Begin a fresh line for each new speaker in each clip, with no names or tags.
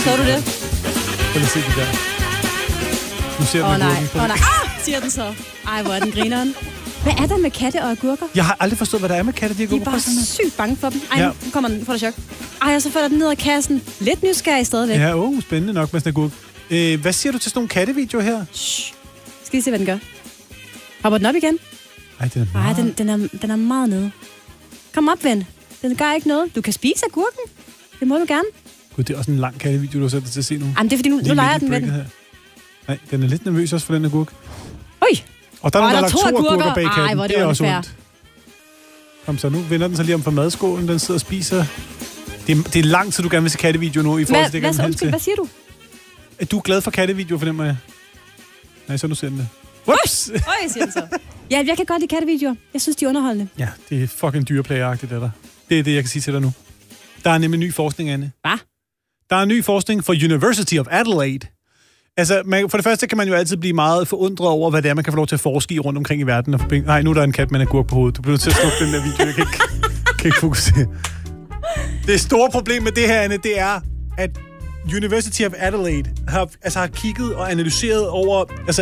Så du det?
Prøv lige at se det der. Nu ser du
nej. Siger den så. Ej, hvor er den grineren. Hvad er der med katte og agurker?
Jeg har aldrig forstået, hvad der er med katte.
De er bare sygt bange for dem. Ej, nu kommer den. Får det chok. Ej, og så falder den ned af kassen. Lidt nysgerrig stadigvæk.
Ja, spændende nok med sådan en agurk. Hvad siger du til sådan nogle kattevideoer her?
Shh. Skal I se, hvad den gør? Hopper den op igen?
Ej, den er meget...
den er meget nede. Kom op, ven. Den gør ikke noget. Du kan spise agurken. Det må du gerne.
Gud, det er også en lang kattevideo, du har sat dig til at se nu.
Jamen, det er fordi, nu leger den med den.
Nej, den er lidt nervøs også for den agurk.
Oj!
Og der er der lagt 2 agurker bag katten.
Ej, hvor
det er også
unfair.
ondt. Kom så, nu vender den sig lige om fra madskålen. Den sidder og spiser. Det er lang tid, du gerne vil se kattevideo nu. I forhold til det,
hvad siger du?
Er du glad for kattevideo, fornemmer jeg? Nej, så nu ser den det. Whoops!
Øj, siger den så. Ja, jeg kan godt lide kattevideoer. Jeg synes, de er underholdende.
Ja, det er fucking dyreplay-agtigt, det der. Det er det, jeg kan sige til dig nu. Der er nemlig ny forskning, Anne.
Hvad?
Der er ny forskning fra University of Adelaide. Altså, for det første kan man jo altid blive meget forundret over, hvad det er, man kan få lov til at forske i rundt omkring i verden. Nej, nu er der en kat med en agurk på hovedet. Du bliver nødt til at slukke den der video. Jeg kan ikke fokusere. Det store problem med det her, Anne, det er, at University of Adelaide har kigget og analyseret over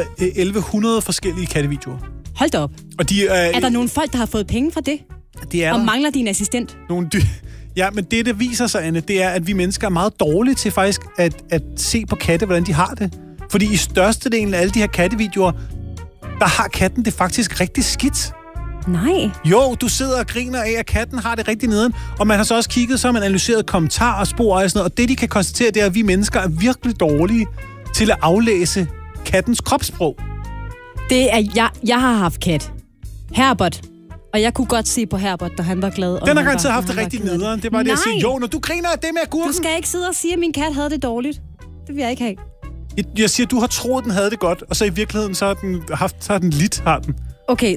1100 forskellige kattevideoer.
Hold da op.
Og
er der nogle folk, der har fået penge for det?
Det er
og
der.
Mangler din assistent?
Ja, men det viser sig, Anne, det er, at vi mennesker er meget dårlige til faktisk at se på katte, hvordan de har det. Fordi i størstedelen af alle de her kattevideoer, der har katten det faktisk rigtig skidt.
Nej.
Jo, du sidder og griner af, at katten har det rigtig nederen. Og man har så også kigget, så har man analyseret kommentarer og spor og sådan noget. Og det, de kan konstatere, det er, at vi mennesker er virkelig dårlige til at aflæse kattens kropssprog.
Det er, jeg har haft kat. Herbert. Og jeg kunne godt se på Herbert, da han var glad.
Den har garanteret haft det rigtig nederen. Det var det at sige, jo, når du griner af det med agurken.
Du skal ikke sidde og sige, at min kat havde det dårligt. Det vil jeg ikke have.
Jeg siger, du har troet, den havde det godt, og så i virkeligheden, så har den lidt, har den.
Okay,